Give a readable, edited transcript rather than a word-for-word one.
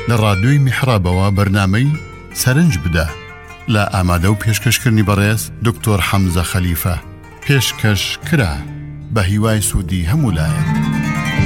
لە ڕادیۆی میحرابەوە بەرنامەی سەرنج بدە لە ئامادە و پێشکەشکردنی بەڕێز دکتۆر حەمزە خەلیفە پێشکەش کرا بە هیوای سوودی هەموو لایەک.